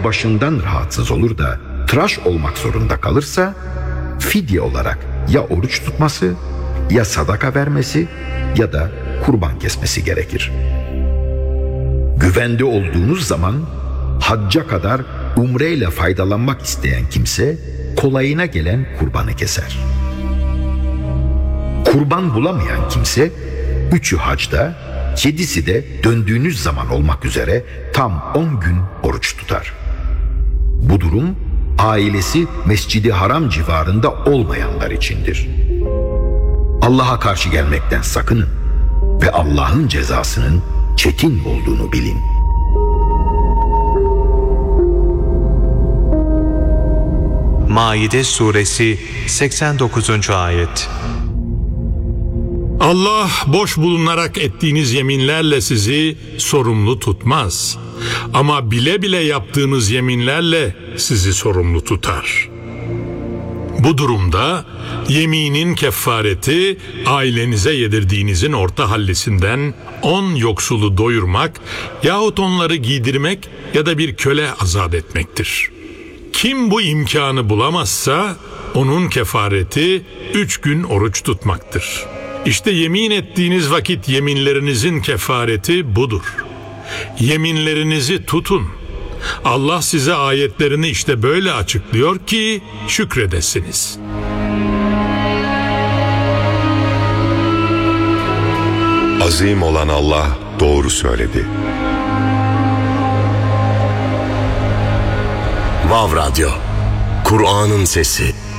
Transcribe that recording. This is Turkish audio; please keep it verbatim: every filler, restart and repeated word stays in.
başından rahatsız olur da tıraş olmak zorunda kalırsa fidye olarak ya oruç tutması, ya sadaka vermesi ya da kurban kesmesi gerekir. Güvende olduğunuz zaman hacca kadar umreyle faydalanmak isteyen kimse kolayına gelen kurbanı keser. Kurban bulamayan kimse üçü hacda, yedisi de döndüğünüz zaman olmak üzere tam on gün oruç tutar. Bu durum ailesi Mescid-i Haram civarında olmayanlar içindir. Allah'a karşı gelmekten sakının ve Allah'ın cezasının çetin olduğunu bilin. Maide Suresi seksen dokuzuncu ayet. Allah boş bulunarak ettiğiniz yeminlerle sizi sorumlu tutmaz. Ama bile bile yaptığınız yeminlerle sizi sorumlu tutar. Bu durumda yeminin kefareti ailenize yedirdiğinizin orta hallisinden on yoksulu doyurmak yahut onları giydirmek ya da bir köle azat etmektir. Kim bu imkanı bulamazsa onun kefareti üç gün oruç tutmaktır. İşte yemin ettiğiniz vakit yeminlerinizin kefareti budur. Yeminlerinizi tutun. Allah size ayetlerini işte böyle açıklıyor ki şükredesiniz. Azim olan Allah doğru söyledi. Vav Radyo, Kur'an'ın sesi.